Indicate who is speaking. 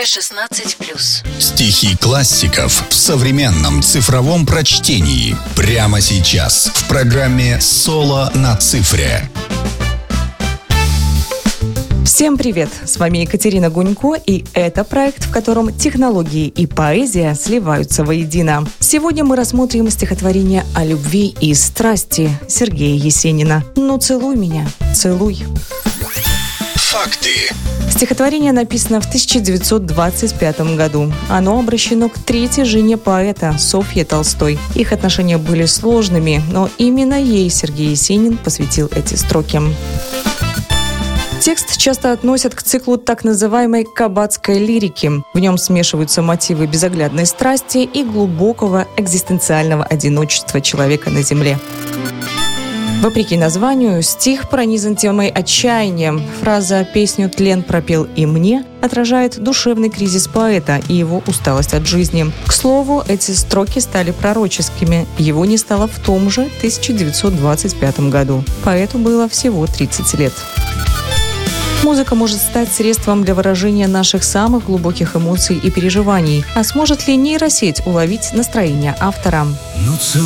Speaker 1: Аудитория 16+.
Speaker 2: Стихи классиков в современном цифровом прочтении. Прямо сейчас в программе «Соло на цифре».
Speaker 3: Всем привет! С вами Екатерина Гунько, и это проект, в котором технологии и поэзия сливаются воедино. Сегодня мы рассмотрим стихотворение о любви и страсти Сергея Есенина. «Ну, целуй меня, целуй».
Speaker 2: Факты.
Speaker 3: Стихотворение написано в 1925 году. Оно обращено к третьей жене поэта, Софье Толстой. Их отношения были сложными, но именно ей Сергей Есенин посвятил эти строки. Текст часто относят к циклу так называемой кабацкой лирики. В нем смешиваются мотивы безоглядной страсти и глубокого экзистенциального одиночества человека на земле. Вопреки названию, стих пронизан темой отчаяния. Фраза «песню тлен пропел и мне» отражает душевный кризис поэта и его усталость от жизни. К слову, эти строки стали пророческими. Его не стало в том же 1925 году. Поэту было всего 30 лет. Музыка может стать средством для выражения наших самых глубоких эмоций и переживаний. А сможет ли нейросеть уловить настроение автора?